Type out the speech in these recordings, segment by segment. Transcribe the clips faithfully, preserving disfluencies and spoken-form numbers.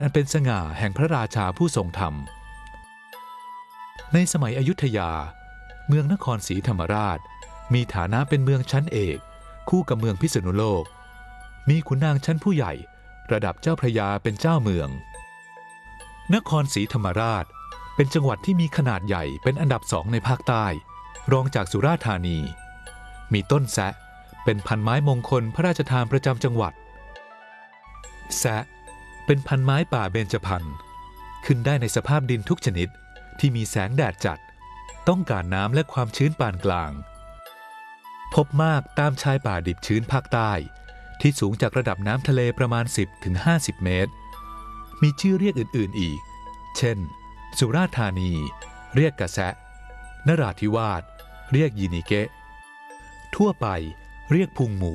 อันเป็นสง่าแห่งพระราชาผู้ทรงธรรมในสมัยอยุธยาเมืองนครศรีธรรมราชมีฐานะเป็นเมืองชั้นเอกคู่กับเมืองพิษณุโลกมีขุนนางชั้นผู้ใหญ่ระดับเจ้าพระยาเป็นเจ้าเมืองนครศรีธรรมราชเป็นจังหวัดที่มีขนาดใหญ่เป็นอันดับสองในภาคใต้รองจากสุราษฎร์ธานีมีต้นแซะเป็นพันไม้มงคลพระราชทานประจำจังหวัดแซะเป็นพันไม้ป่าเบญจพรรณขึ้นได้ในสภาพดินทุกชนิดที่มีแสงแดดจัดต้องการน้ำและความชื้นปานกลางพบมากตามชายป่าดิบชื้นภาคใต้ที่สูงจากระดับน้ำทะเลประมาณ สิบถึงห้าสิบ เมตรมีชื่อเรียกอื่นๆอีกเช่นสุราษฎร์ธานีเรียกกระแสะนราธิวาสเรียกยีนิเกะทั่วไปเรียกพุงหมู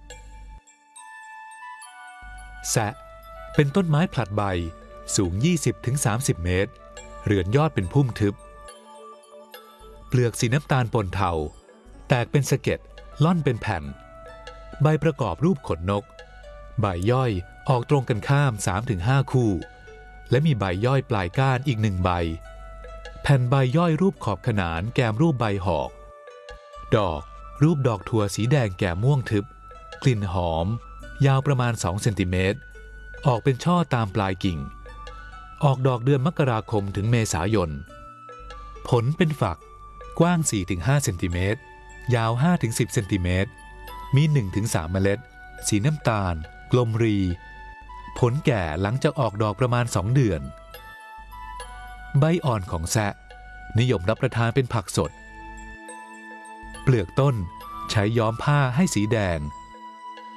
แซะเป็นต้นไม้ผลัดใบสูง ยี่สิบถึงสามสิบ เมตรเรือนยอดเป็นพุ่มทึบเปลือกสีน้ำตาลปนเทาแตกเป็นสะเก็ดล่อนเป็นแผ่นใบประกอบรูปขนนกใบย่อยออกตรงกันข้าม สามถึงห้า คู่และมีใบย่อยปลายก้านอีกหนึ่งใบแผ่นใบย่อยรูปขอบขนานแกมรูปใบหอกดอกรูปดอกถั่วสีแดงแก่ม่วงทึบกลิ่นหอมยาวประมาณสองเซนติเมตรออกเป็นช่อตามปลายกิ่งออกดอกเดือนมกราคมถึงเมษายนผลเป็นฝักกว้าง สี่ถึงห้า เซนติเมตรยาว ห้าถึงสิบ เซนติเมตรมี หนึ่งถึงสาม เมล็ดสีน้ำตาลกลมรีผลแก่หลังจากออกดอกประมาณสองเดือนใบอ่อนของแซะนิยมรับประทานเป็นผักสดเปลือกต้นใช้ย้อมผ้าให้สีแดง